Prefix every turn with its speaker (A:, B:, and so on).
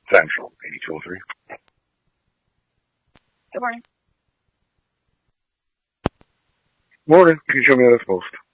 A: Central, 8203.
B: Good morning.
A: Morning. Can you show me how that's post?